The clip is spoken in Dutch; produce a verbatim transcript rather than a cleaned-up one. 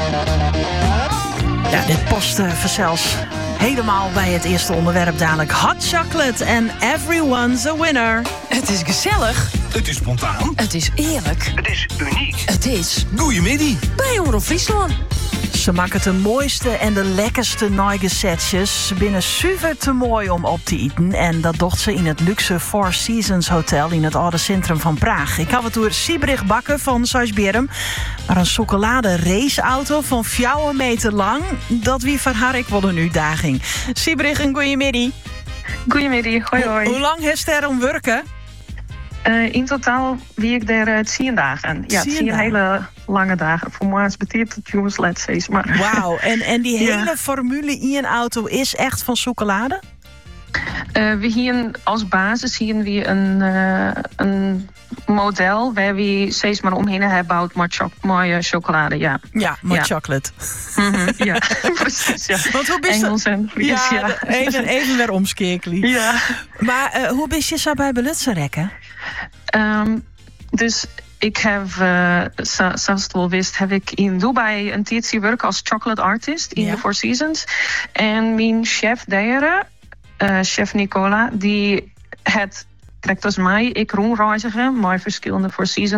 Ja, dit past uh, vanzelfs helemaal bij het eerste onderwerp dadelijk. Hot chocolate and everyone's a winner. Het is gezellig. Het is spontaan. Het is eerlijk. Het is uniek. Het is Goeiemiddag. bij Omroep Friesland. Ze maken het de mooiste en de lekkerste naagesetjes. Ze binnen super te mooi om op te eten. En dat docht ze in het luxe Four Seasons Hotel in het oude centrum van Praag. Ik had het door Siebrich Bakker van Suisberum. Maar een chocolade raceauto van vier meter lang, dat wie van haar ik wel een uitdaging. Siebrich, een goeiemiddag. Goedemiddag, hoi hoi. Hoe lang heeft er om werken? Uh, in totaal wie ik daar uh, tien dagen. Ja, Tien tien dagen. hele lange dagen. Voor mij is het betiert tot jongens, let's say. Maar Wauw, en, en die Ja. hele Formule in een auto is echt van chocolade? uh, we hier als basis zien we een, uh, een model waar we steeds maar omheen hebben met cho- mooie chocolade. Ja, Ja, met Ja. chocolate. Mhm, ja. Precies. Ja. Want hoe bist Engels en Fries, ja, ja. de- even, even weer omskekelen. Ja. Maar uh, hoe bist je zo bij belutsen rekken? Um, dus ik heb, uh, zo- zoals het wel wist, heb ik in Dubai een tijdje gewerkt als chocolate artist in Ja. de Four Seasons. En mijn chef daar, uh, chef Nicola, die het trekt als mij, ik rondreizigen, maar verschillende Four Seasons